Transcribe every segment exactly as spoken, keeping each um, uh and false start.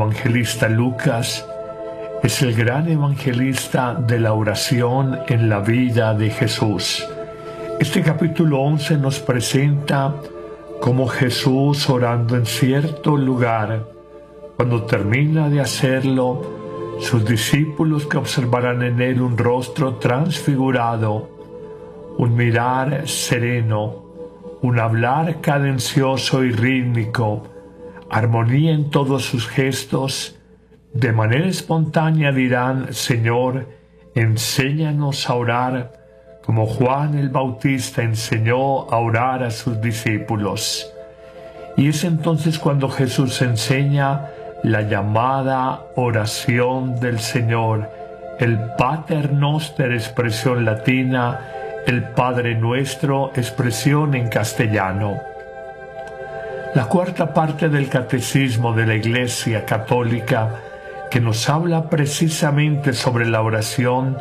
evangelista Lucas es el gran evangelista de la oración en la vida de Jesús. Este capítulo once nos presenta cómo Jesús, orando en cierto lugar, cuando termina de hacerlo, sus discípulos que observarán en él un rostro transfigurado, un mirar sereno, un hablar cadencioso y rítmico, armonía en todos sus gestos, de manera espontánea dirán: Señor, enséñanos a orar, como Juan el Bautista enseñó a orar a sus discípulos. Y es entonces cuando Jesús enseña la llamada oración del Señor, el Pater Noster, expresión latina, el Padre Nuestro, expresión en castellano. La cuarta parte del Catecismo de la Iglesia Católica, que nos habla precisamente sobre la oración,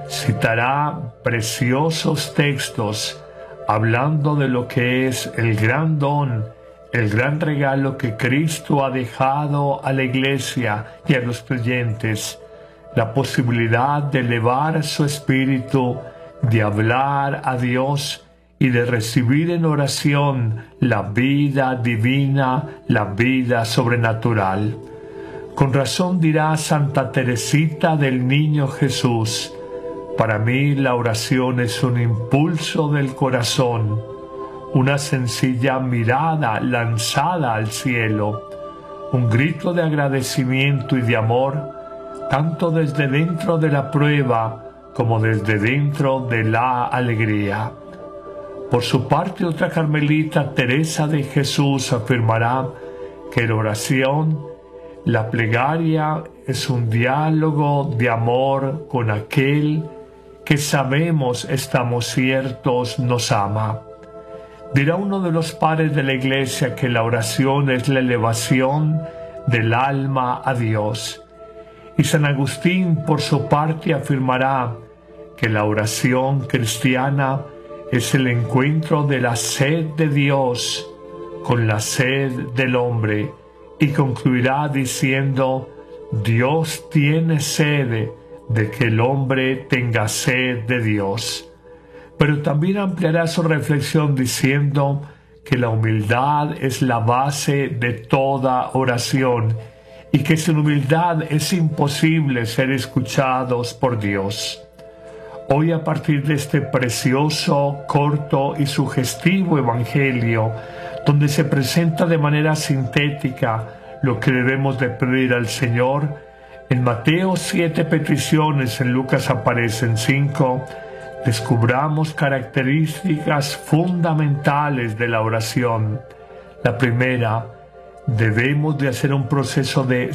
citará preciosos textos hablando de lo que es el gran don, el gran regalo que Cristo ha dejado a la Iglesia y a los creyentes, la posibilidad de elevar su espíritu, de hablar a Dios y de recibir en oración la vida divina, la vida sobrenatural. Con razón dirá Santa Teresita del Niño Jesús: para mí la oración es un impulso del corazón, una sencilla mirada lanzada al cielo, un grito de agradecimiento y de amor, tanto desde dentro de la prueba como desde dentro de la alegría. Por su parte, otra carmelita, Teresa de Jesús, afirmará que la oración, la plegaria, es un diálogo de amor con aquel que sabemos, estamos ciertos, nos ama. Dirá uno de los padres de la Iglesia que la oración es la elevación del alma a Dios. Y San Agustín, por su parte, afirmará que la oración cristiana es el encuentro de la sed de Dios con la sed del hombre, y concluirá diciendo: Dios tiene sed de que el hombre tenga sed de Dios. Pero también ampliará su reflexión diciendo que la humildad es la base de toda oración y que sin humildad es imposible ser escuchados por Dios. Hoy, a partir de este precioso, corto y sugestivo Evangelio, donde se presenta de manera sintética lo que debemos de pedir al Señor, en Mateo siete peticiones, en Lucas aparecen cinco, descubramos características fundamentales de la oración. La primera: debemos de hacer un proceso de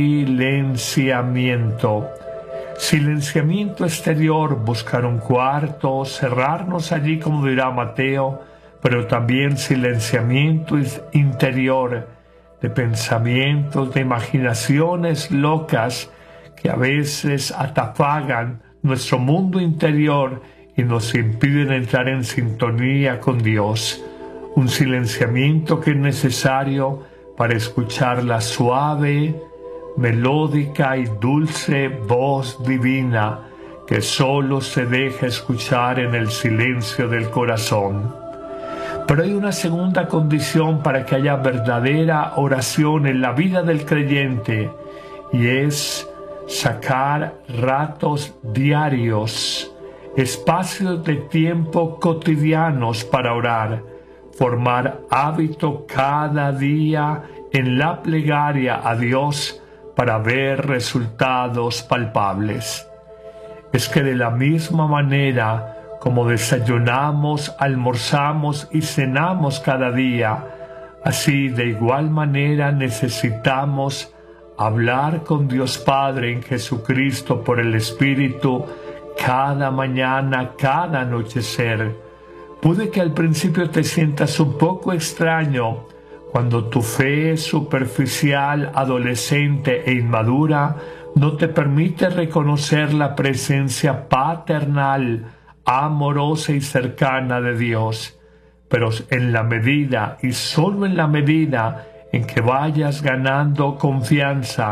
silenciamiento. Silenciamiento exterior, buscar un cuarto, cerrarnos allí como dirá Mateo, pero también silenciamiento interior, de pensamientos, de imaginaciones locas que a veces atafagan nuestro mundo interior y nos impiden entrar en sintonía con Dios. Un silenciamiento que es necesario para escuchar la suave, melódica y dulce voz divina que solo se deja escuchar en el silencio del corazón. Pero hay una segunda condición para que haya verdadera oración en la vida del creyente, y es sacar ratos diarios, espacios de tiempo cotidianos para orar, formar hábito cada día en la plegaria a Dios para ver resultados palpables. Es que de la misma manera como desayunamos, almorzamos y cenamos cada día, así de igual manera necesitamos hablar con Dios Padre en Jesucristo por el Espíritu cada mañana, cada anochecer. Puede que al principio te sientas un poco extraño cuando tu fe superficial, adolescente e inmadura no te permite reconocer la presencia paternal, amorosa y cercana de Dios. Pero en la medida y solo en la medida en que vayas ganando confianza